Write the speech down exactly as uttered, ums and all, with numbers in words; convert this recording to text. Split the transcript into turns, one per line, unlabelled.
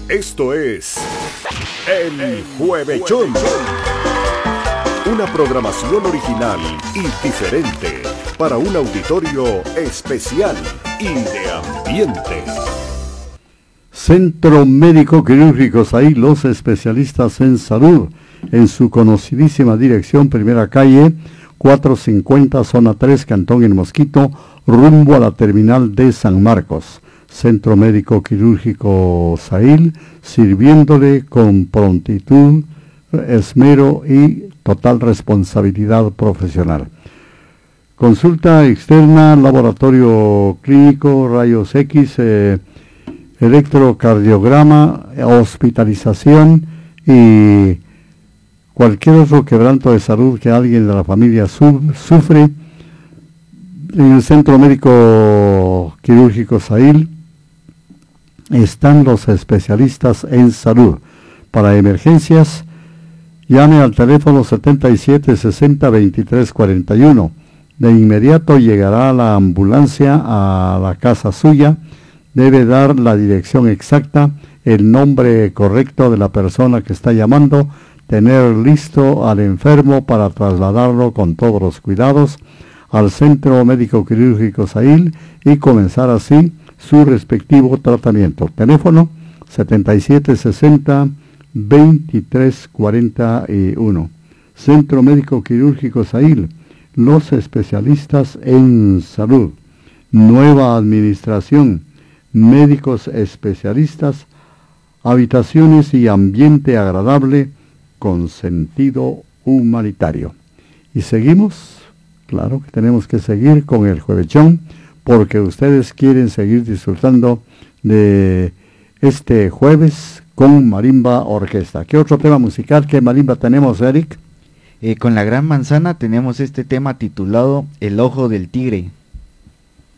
Esto es El Juevechón. Una programación original y diferente para un auditorio especial y de ambiente.
Centro Médico Quirúrgico Sahil, los especialistas en salud, en su conocidísima dirección, primera calle, cuatrocientos cincuenta, zona tres, Cantón El Mosquito, rumbo a la terminal de San Marcos. Centro Médico Quirúrgico Sahil, sirviéndole con prontitud, esmero y total responsabilidad profesional. Consulta externa, laboratorio clínico, rayos X, eh, electrocardiograma, hospitalización y cualquier otro quebranto de salud que alguien de la familia su, sufre. En el Centro Médico Quirúrgico Sahil están los especialistas en salud. Para emergencias, llame al teléfono setenta y siete sesenta veintitrés cuarenta y uno. De inmediato llegará la ambulancia a la casa suya. Debe dar la dirección exacta, el nombre correcto de la persona que está llamando, tener listo al enfermo para trasladarlo con todos los cuidados al Centro Médico Quirúrgico Sahil y comenzar así su respectivo tratamiento. Teléfono setenta y siete sesenta veintitrés cuarenta y uno. Centro Médico Quirúrgico Sahil, los especialistas en salud. Nueva administración, médicos especialistas, habitaciones y ambiente agradable con sentido humanitario. Y seguimos, claro que tenemos que seguir con el Juevechón, porque ustedes quieren seguir disfrutando de este jueves con Marimba Orquesta. ¿Qué otro tema musical, qué marimba tenemos, Eric?
Eh, con la Gran Manzana tenemos este tema titulado El Ojo del Tigre.